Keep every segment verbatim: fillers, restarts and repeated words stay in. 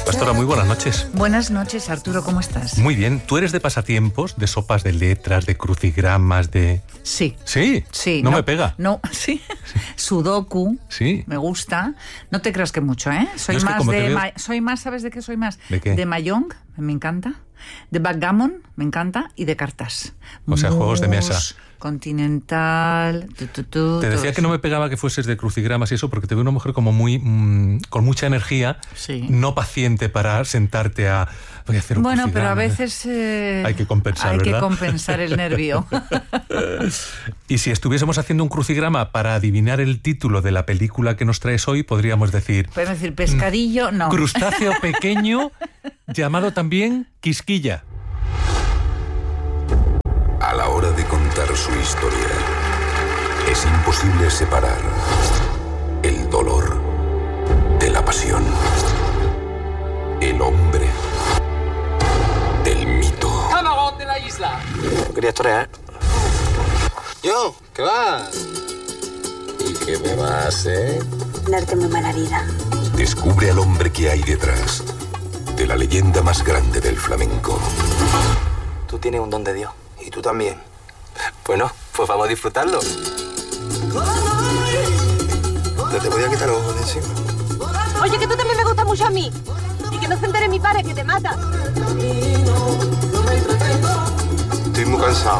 Pastora, muy buenas noches. Buenas noches, Arturo, ¿cómo estás? Muy bien. ¿Tú eres de pasatiempos, de sopas de letras, de crucigramas, de...? Sí. ¿Sí? Sí. ¿No, no me pega? No, sí. Sudoku. Sí. Me gusta. No te creas que mucho, ¿eh? Soy Yo es que más como te de... veo- ma- Soy más, ¿sabes de qué soy más? ¿De qué? De Mahjong, me encanta. De backgammon, me encanta. Y de cartas. O sea, juegos de mesa. Mus, Continental... Tu, tu, tu, Te decía todo que no eso. me pegaba que fueses de crucigramas y eso, porque te veo una mujer como muy... mmm, con mucha energía, Sí. no paciente para sentarte a... Voy a hacer un Bueno, pero a crucigrama. veces... eh, Hay que compensar, Hay ¿verdad? que compensar el nervio. Y si estuviésemos haciendo un crucigrama para adivinar el título de la película que nos traes hoy, podríamos decir... Podemos decir pescadillo, no. Crustáceo pequeño, llamado también quisquilla. A la hora de contar su historia, es imposible separar el dolor de la pasión, el hombre del mito. ¡Camarón de la isla! Quería torear. Yo, ¿qué va? ¿Y qué me va a hacer? Darte muy mala vida. Descubre al hombre que hay detrás de la leyenda más grande del flamenco. Tú tienes un don de Dios. Y tú también. Bueno, pues vamos a disfrutarlo. No te podía quitar los ojos de encima. Oye, que tú también me gustas mucho a mí. Y que no se entere mi padre, que te mata. Estoy muy cansado.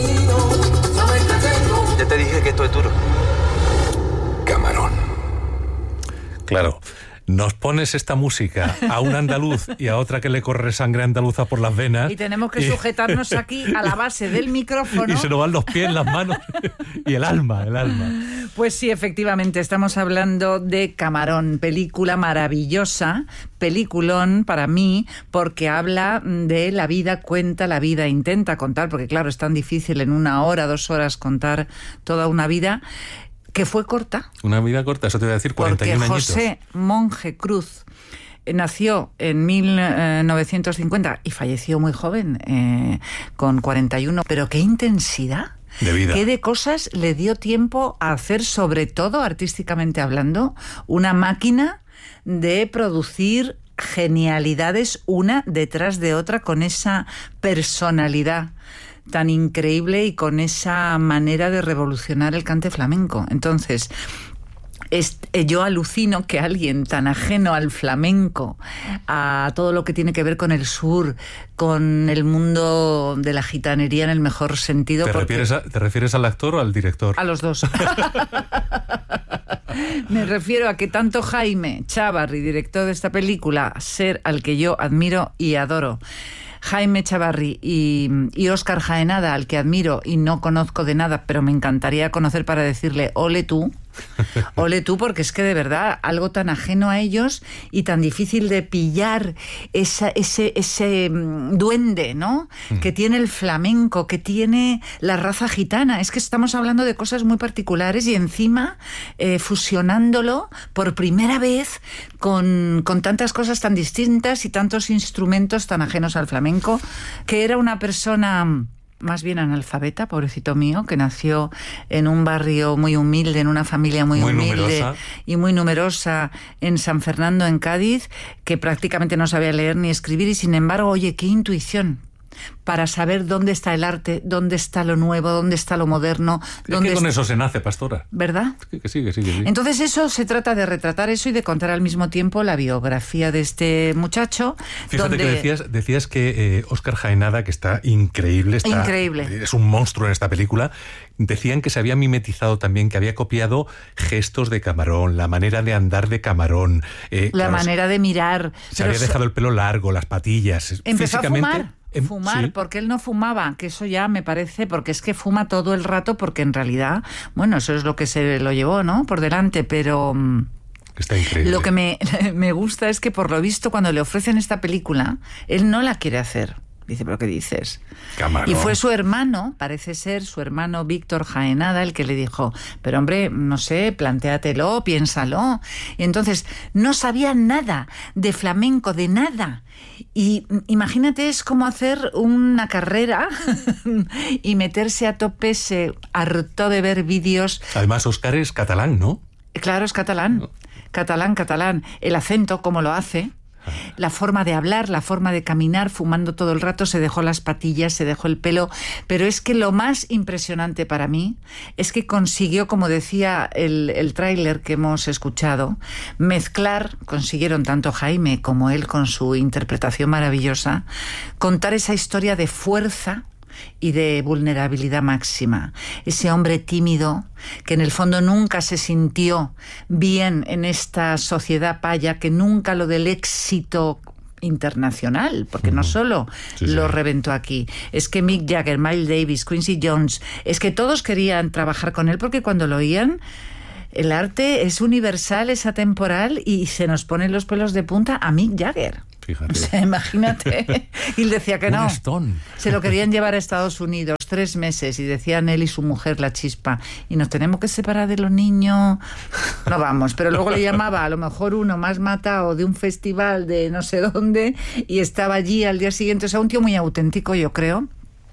Ya te dije que esto es duro. Camarón. Claro, nos pones esta música a un andaluz y a otra que le corre sangre andaluza por las venas. Y tenemos que y- sujetarnos aquí a la base del micrófono. Y se nos van los pies, las manos y el alma, el alma. Pues sí, efectivamente, estamos hablando de Camarón, película maravillosa, peliculón para mí, porque habla de la vida, cuenta la vida, intenta contar, porque claro, es tan difícil en una hora, dos horas contar toda una vida, que fue corta. Una vida corta, eso te voy a decir, cuarenta y Porque un añitos. José Monje Cruz eh, nació en mil novecientos cincuenta y falleció muy joven, eh, con cuarenta y uno. Pero qué intensidad. De vida. ¿Qué de cosas le dio tiempo a hacer, sobre todo artísticamente hablando, una máquina de producir genialidades una detrás de otra con esa personalidad tan increíble y con esa manera de revolucionar el cante flamenco? Entonces, es, eh, yo alucino que alguien tan ajeno al flamenco, a todo lo que tiene que ver con el sur, con el mundo de la gitanería en el mejor sentido... ¿Te porque- refieres, a- ¿Te refieres al actor o al director? a los dos. Me refiero a que tanto Jaime Chávarri, director de esta película, ser al que yo admiro y adoro, Jaime Chávarri y, y Óscar Jaenada, al que admiro y no conozco de nada, pero me encantaría conocer para decirle ole tú, ole tú, porque es que de verdad algo tan ajeno a ellos y tan difícil de pillar esa, ese, ese mm, duende, ¿no? Mm. Que tiene el flamenco, que tiene la raza gitana. Es que estamos hablando de cosas muy particulares y encima eh, fusionándolo por primera vez con, con tantas cosas tan distintas y tantos instrumentos tan ajenos al flamenco, que era una persona... más bien analfabeta, pobrecito mío, que nació en un barrio muy humilde, en una familia muy, Muy humilde numerosa. y muy numerosa en San Fernando, en Cádiz, que prácticamente no sabía leer ni escribir y sin embargo, oye, qué intuición para saber dónde está el arte, dónde está lo nuevo, dónde está lo moderno. Es dónde que con está... eso se nace, pastora. ¿Verdad? Que, que sí, que sí, que sí. Entonces eso se trata de retratar eso y de contar al mismo tiempo la biografía de este muchacho. Fíjate donde... que decías, decías que eh, Óscar Jaenada, que está increíble, está, Increíble. es un monstruo en esta película, decían que se había mimetizado también, que había copiado gestos de Camarón, la manera de andar de Camarón. Eh, La claro, manera de mirar. Se Pero había so- dejado el pelo largo, las patillas. Empezó físicamente, a fumar. em, Fumar, sí. porque él no fumaba, que eso ya me parece, porque es que fuma todo el rato, porque en realidad, bueno, eso es lo que se lo llevó, ¿no? Por delante, pero... mm, Está increíble. Lo que me, me gusta es que, por lo visto, cuando le ofrecen esta película, él no la quiere hacer. Dice, ¿pero qué dices? Camarón. Y fue su hermano, parece ser su hermano Víctor Jaenada, el que le dijo, pero hombre, no sé, plantéatelo, piénsalo. Y entonces no sabía nada de flamenco, de nada. Y imagínate, es como hacer una carrera y meterse a tope, se hartó de ver vídeos. Además, Óscar es catalán, ¿no? Claro, es catalán. Catalán, catalán. El acento, como lo hace. la forma de hablar, la forma de caminar, fumando todo el rato, se dejó las patillas, se dejó el pelo, pero es que lo más impresionante para mí es que consiguió, como decía el, el tráiler que hemos escuchado, mezclar, consiguieron tanto Jaime como él con su interpretación maravillosa, contar esa historia de fuerza y de vulnerabilidad máxima. Ese hombre tímido que en el fondo nunca se sintió bien en esta sociedad paya, que nunca lo del éxito internacional, porque no solo sí, lo sí. reventó aquí. Es que Mick Jagger, Miles Davis, Quincy Jones, es que todos querían trabajar con él porque cuando lo oían, el arte es universal, es atemporal y se nos ponen los pelos de punta a Mick Jagger. Fíjate. O sea, imagínate. Y él decía que no. Stone. Se lo querían llevar a Estados Unidos tres meses y decían él y su mujer, la Chispa, y nos tenemos que separar de los niños. No vamos, pero luego le llamaba a lo mejor uno más matado de un festival de no sé dónde y estaba allí al día siguiente. O sea, un tío muy auténtico, yo creo.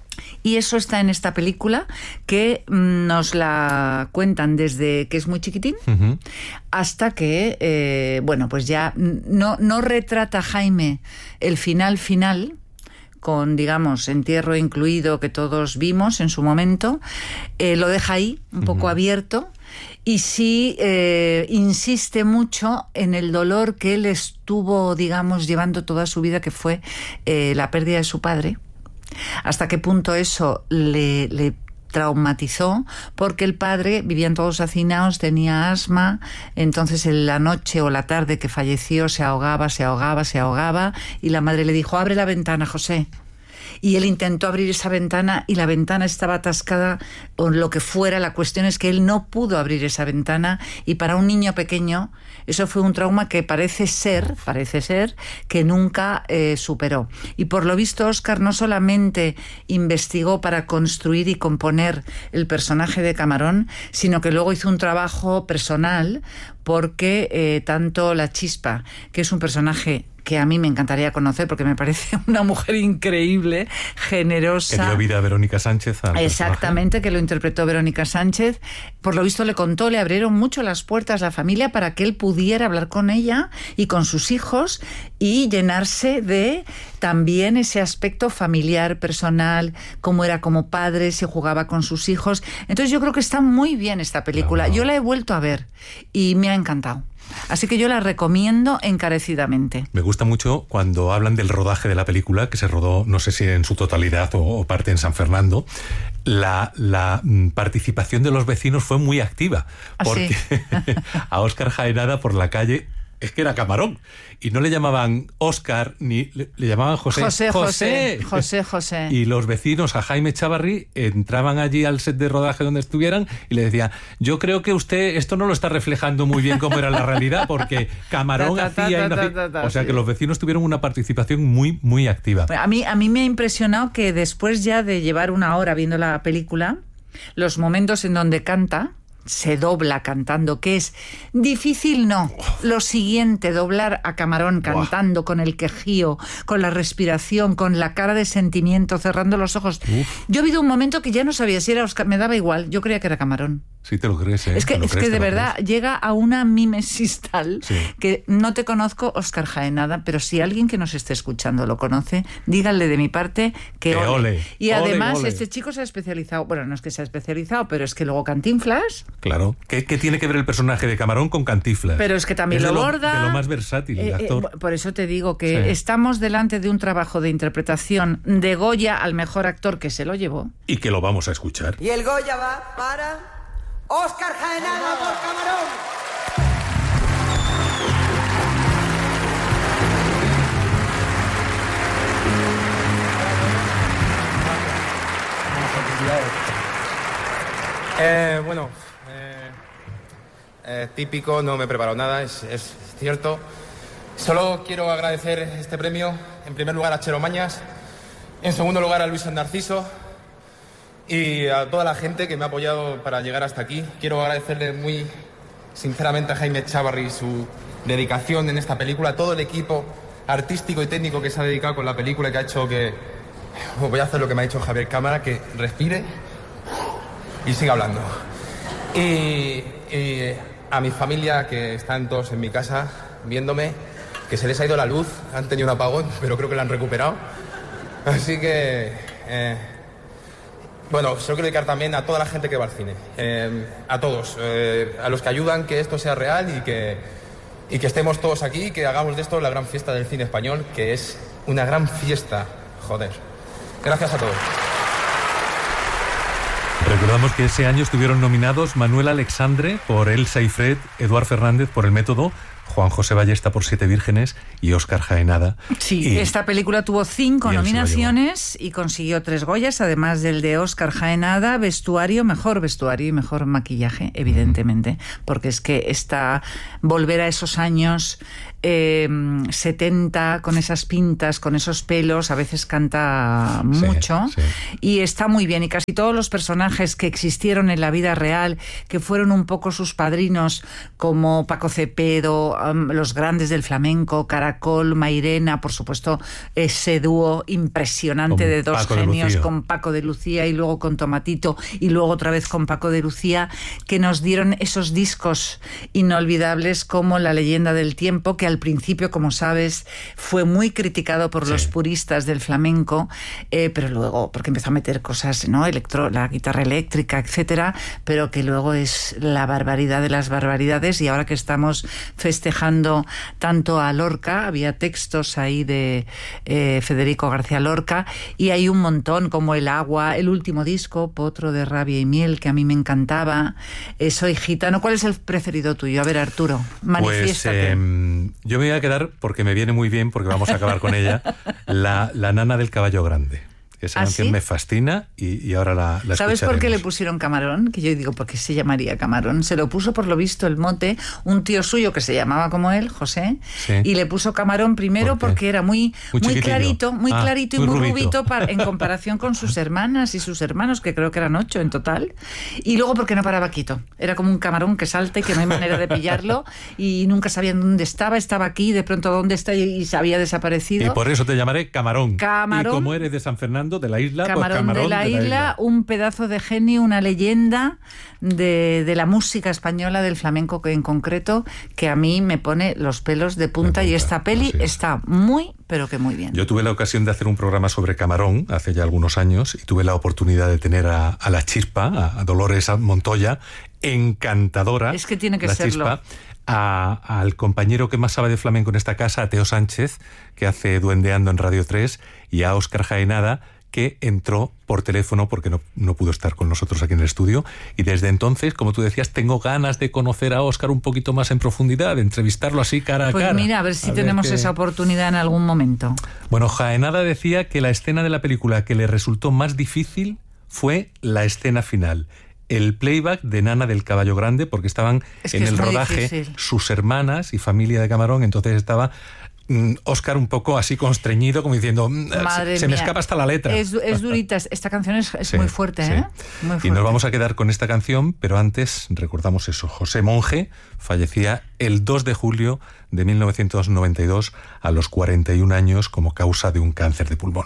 Y eso está en esta película que nos la cuentan desde que es muy chiquitín uh-huh. hasta que, eh, bueno, pues ya no, no retrata Jaime el final final, con, digamos, entierro incluido que todos vimos en su momento, eh, lo deja ahí, un poco uh-huh. abierto, y sí eh, insiste mucho en el dolor que él estuvo, digamos, llevando toda su vida, que fue eh, la pérdida de su padre. Hasta qué punto eso le, le traumatizó, porque el padre, vivían todos hacinados, tenía asma, entonces en la noche o la tarde que falleció se ahogaba, se ahogaba, se ahogaba, y la madre le dijo, abre la ventana, José. Y él intentó abrir esa ventana y la ventana estaba atascada o lo que fuera. La cuestión es que él no pudo abrir esa ventana y para un niño pequeño eso fue un trauma que parece ser, parece ser que nunca eh, superó. Y por lo visto Óscar no solamente investigó para construir y componer el personaje de Camarón, sino que luego hizo un trabajo personal porque eh, tanto la Chispa, que es un personaje que a mí me encantaría conocer porque me parece una mujer increíble, generosa. Que dio vida a Verónica Sánchez. Al Exactamente, personaje. Que lo interpretó Verónica Sánchez. Por lo visto le contó, le abrieron mucho las puertas a la familia para que él pudiera hablar con ella y con sus hijos y llenarse de también ese aspecto familiar, personal, cómo era como padre, se jugaba con sus hijos. Entonces yo creo que está muy bien esta película. No, no. Yo la he vuelto a ver y me ha encantado. Así que yo la recomiendo encarecidamente. Me gusta mucho cuando hablan del rodaje de la película, que se rodó, no sé si en su totalidad o, o parte en San Fernando. La, la participación de los vecinos fue muy activa, porque ¿Ah, sí? a Óscar Jaenada por la calle es que era Camarón. Y no le llamaban Óscar, ni le, le llamaban José. José, José. José, José. Y los vecinos a Jaime Chávarri entraban allí al set de rodaje donde estuvieran y le decían, yo creo que usted esto no lo está reflejando muy bien cómo era la realidad, porque Camarón ta, ta, hacía... Ta, ta, ta, ta, ta, o sea, sí. que los vecinos tuvieron una participación muy, muy activa. A mí, a mí me ha impresionado que después ya de llevar una hora viendo la película, los momentos en donde canta... se dobla cantando, que es difícil, no. Lo siguiente, doblar a Camarón cantando, con el quejío, con la respiración, con la cara de sentimiento, cerrando los ojos. Uf. Yo he habido un momento que ya no sabía si era Óscar, me daba igual, yo creía que era Camarón. Sí, te lo crees, ¿eh? Es que, es crees, que de verdad crees. Llega a una mimesis tal sí. que no te conozco, Óscar Jaenada, pero si alguien que nos esté escuchando lo conoce, díganle de mi parte que, que ole. ole. Y ole, además ole. Este chico se ha especializado, bueno, no es que se ha especializado, pero es que luego Cantinflas... Claro. ¿Qué, qué tiene que ver el personaje de Camarón con Cantinflas? Pero es que también es lo, lo borda... de lo más versátil, el eh, actor. Eh, por eso te digo que sí. estamos delante de un trabajo de interpretación de Goya al mejor actor que se lo llevó. Y que lo vamos a escuchar. Y el Goya va para... Óscar Jaenada por Camarón. Eh, bueno, eh, eh, típico, no me he preparado nada, es, es cierto. Solo quiero agradecer este premio, en primer lugar a Chelo Mañas, en segundo lugar a Luis Narciso y a toda la gente que me ha apoyado para llegar hasta aquí. Quiero agradecerle muy sinceramente a Jaime Chávarri su dedicación en esta película, a todo el equipo artístico y técnico que se ha dedicado con la película y que ha hecho que... Voy a hacer lo que me ha dicho Javier Cámara, que respire y siga hablando. Y, y a mi familia, que están todos en mi casa viéndome, que se les ha ido la luz, han tenido un apagón, pero creo que la han recuperado. Así que, eh, bueno, se lo quiero dedicar también a toda la gente que va al cine, eh, a todos, eh, a los que ayudan que esto sea real y que, y que estemos todos aquí y que hagamos de esto la gran fiesta del cine español, que es una gran fiesta, joder. Gracias a todos. Recordamos que ese año estuvieron nominados Manuel Alexandre por Elsa y Fred, Eduard Fernández por El Método, Juan José Ballesta por Siete Vírgenes y Óscar Jaenada. Sí, y, esta película tuvo cinco nominaciones y consiguió tres Goyas, además del de Óscar Jaenada, vestuario, mejor vestuario y mejor maquillaje, evidentemente, porque es que esta volver a esos años eh, setenta, con esas pintas, con esos pelos, a veces canta mucho, sí, sí. Y está muy bien, y casi todos los personajes que existieron en la vida real, que fueron un poco sus padrinos, como Paco Cepero, um, los grandes del flamenco, Caracol, Mairena, por supuesto, ese dúo impresionante con de dos Paco genios, de con Paco de Lucía y luego con Tomatito y luego otra vez con Paco de Lucía, que nos dieron esos discos inolvidables como La leyenda del tiempo, que al principio, como sabes, fue muy criticado por sí. los puristas del flamenco, eh, pero luego, porque empezó a meter cosas, ¿no? Electro, la guitarra eléctrica, etcétera, pero que luego es la barbaridad de las barbaridades. Y ahora que estamos festejando tanto a Lorca, había textos ahí de eh, Federico García Lorca, y hay un montón, como El agua, el último disco, Potro de rabia y miel, que a mí me encantaba, eh, Soy gitano. ¿Cuál es el preferido tuyo? A ver, Arturo, manifiéstate. Pues eh, yo me voy a quedar, porque me viene muy bien, porque vamos a acabar con ella, la, la nana del caballo grande. Esa ¿Ah, canción sí? me fascina y, y ahora la, la ¿Sabes por qué le escucharemos. pusieron Camarón? Que yo digo, ¿por qué se llamaría Camarón? Se lo puso, por lo visto, el mote, un tío suyo que se llamaba como él, José, Sí. y le puso Camarón primero ¿Por qué? porque era muy, Muy muy, chiquitillo. clarito, muy Ah, clarito y muy muy rubito. rubito para, en comparación con sus hermanas y sus hermanos, que creo que eran ocho en total. Y luego porque no paraba quieto. Era como un camarón que salta y que no hay manera de pillarlo y nunca sabían dónde estaba, estaba aquí, de pronto dónde está y se había desaparecido. Y por eso te llamaré Camarón. Camarón. Y como eres de San Fernando, de la isla, Camarón, pues Camarón de, la, de la isla, isla. Un pedazo de genio, una leyenda de, de la música española, del flamenco en concreto, que a mí me pone los pelos de punta, De punta, y esta peli así es. está muy, pero que muy bien. Yo tuve la ocasión de hacer un programa sobre Camarón hace ya algunos años y tuve la oportunidad de tener a, a la Chispa, a, a Dolores Montoya, encantadora. Es que tiene que la serlo. Chispa, a, al compañero que más sabe de flamenco en esta casa, a Teo Sánchez, que hace Duendeando en Radio tres, y a Óscar Jaenada, que entró por teléfono porque no, no pudo estar con nosotros aquí en el estudio, y desde entonces, como tú decías, tengo ganas de conocer a Óscar un poquito más en profundidad, de entrevistarlo así cara a Pues cara. mira, a ver si A tenemos qué- esa oportunidad en algún momento. Bueno, Jaenada decía que la escena de la película que le resultó más difícil fue la escena final, el playback de Nana del Caballo Grande, porque estaban Es que en es el muy rodaje difícil. sus hermanas y familia de Camarón, entonces estaba mm, Óscar un poco así constreñido, como diciendo, mm, Madre se, se me mía. escapa hasta la letra. Es, es durita, esta canción es, es Sí, muy fuerte, sí. ¿eh? Muy Y fuerte. nos vamos a quedar con esta canción, pero antes recordamos eso. José Monge fallecía el dos de julio de mil novecientos noventa y dos a los cuarenta y un años como causa de un cáncer de pulmón.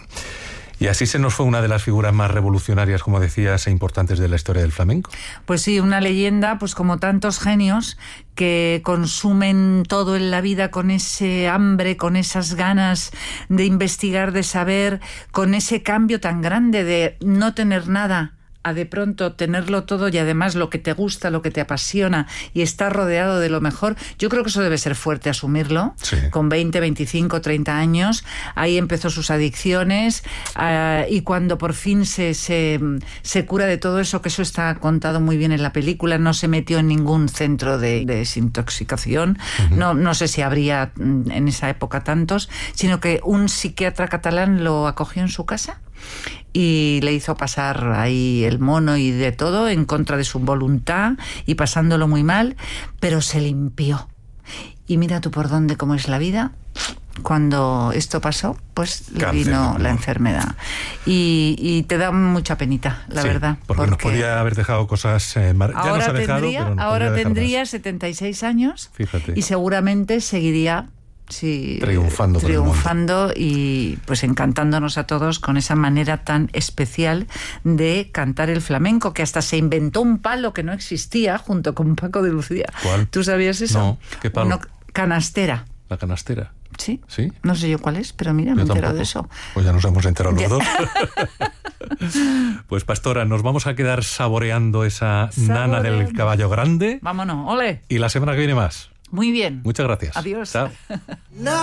Y así se nos fue una de las figuras más revolucionarias, como decías, e importantes de la historia del flamenco. Pues sí, una leyenda, pues como tantos genios que consumen todo en la vida con ese hambre, con esas ganas de investigar, de saber, con ese cambio tan grande de no tener nada a de pronto tenerlo todo, y además lo que te gusta, lo que te apasiona, y estar rodeado de lo mejor. Yo creo que eso debe ser fuerte asumirlo. Sí. Con veinte, veinticinco, treinta años, ahí empezó sus adicciones, uh, y cuando por fin se, se, se cura de todo eso, que eso está contado muy bien en la película, no se metió en ningún centro de, de desintoxicación, uh-huh. no, no sé si habría en esa época tantos, sino que un psiquiatra catalán lo acogió en su casa y le hizo pasar ahí el mono y de todo en contra de su voluntad y pasándolo muy mal, pero se limpió. Y mira tú por dónde, cómo es la vida. Cuando esto pasó, pues le Cáncer, vino ¿no? la enfermedad. Y, y te da mucha penita, la Sí, verdad. Porque, nos podía haber dejado cosas... Eh, mar... Ya nos ha dejado, tendría, pero nos ahora podría dejar tendría más. setenta y seis años. Fíjate. Y seguramente seguiría... Sí, triunfando, por el triunfando y pues encantándonos a todos con esa manera tan especial de cantar el flamenco, que hasta se inventó un palo que no existía junto con Paco de Lucía. ¿Cuál? ¿Tú sabías eso? No, ¿qué palo? Uno, canastera. La canastera. Sí. ¿Sí? No sé yo cuál es, pero mira, Yo me he enterado tampoco. de eso. Pues ya nos hemos enterado los Ya. dos. Pues Pastora, nos vamos a quedar saboreando esa nana del Saboreando. caballo grande Vámonos, ole. y la semana que viene más. Muy bien. Muchas gracias. Adiós. Chao. No.